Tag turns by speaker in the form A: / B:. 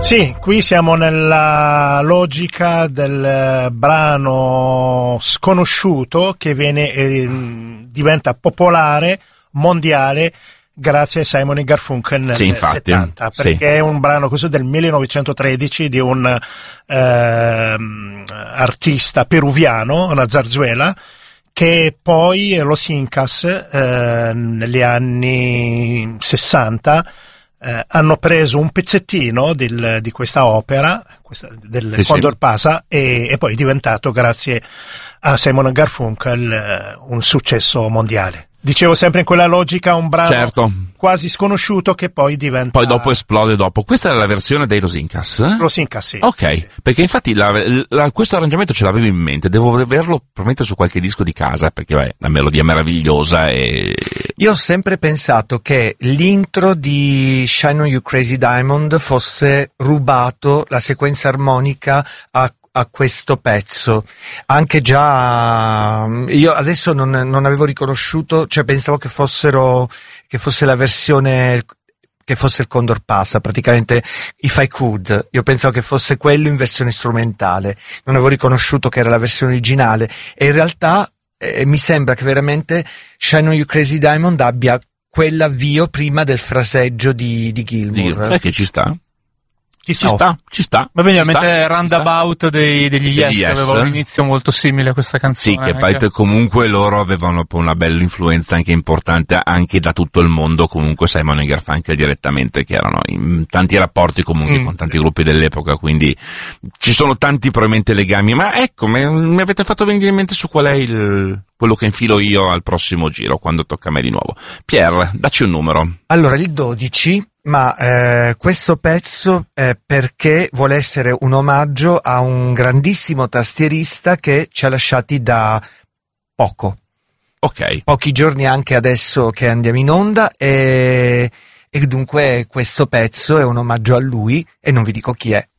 A: Sì, qui siamo nella logica del brano sconosciuto che diventa popolare, mondiale, grazie a Simon & Garfunkel nel 70, perché è un brano così del 1913 di un artista peruviano, una zarzuela, che poi Los Incas negli anni 60 hanno preso un pezzettino di questa opera, del Condor Pasa, e poi è diventato, grazie a Simon & Garfunkel, un successo mondiale. Dicevo, sempre in quella logica, un brano quasi sconosciuto che poi diventa...
B: Poi dopo esplode dopo. Questa era la versione dei Los Incas?
A: Los Incas, sì.
B: Ok,
A: sì.
B: Perché infatti questo arrangiamento ce l'avevo in mente, devo averlo probabilmente su qualche disco di casa, perché è una melodia meravigliosa e...
C: Io ho sempre pensato che l'intro di Shine on You Crazy Diamond fosse rubato, la sequenza armonica, a questo pezzo. Anche io adesso non avevo riconosciuto, cioè pensavo che fosse la versione, che fosse il Condor Pasa, praticamente If I Could. Io pensavo che fosse quello in versione strumentale, non avevo riconosciuto che era la versione originale, e in realtà mi sembra che veramente Shine on You Crazy Diamond abbia quell'avvio prima del fraseggio di Gilmour.
B: Sai che ci sta? Ci sta.
D: Ma veniva in mente Roundabout degli Yes, che aveva un inizio molto simile a questa canzone.
B: Sì, che poi comunque loro avevano una bella influenza anche importante anche da tutto il mondo, comunque Simon & Garfunkel direttamente, che erano in tanti rapporti comunque con tanti gruppi dell'epoca, quindi ci sono tanti probabilmente legami. Ma ecco, mi avete fatto venire in mente su qual è quello che infilo io al prossimo giro, quando tocca a me di nuovo. Pier, dacci un numero.
C: Allora, il 12... Ma questo pezzo è perché vuole essere un omaggio a un grandissimo tastierista che ci ha lasciati da poco.
B: Ok.
C: Pochi giorni anche adesso che andiamo in onda, e dunque questo pezzo è un omaggio a lui, e non vi dico chi è.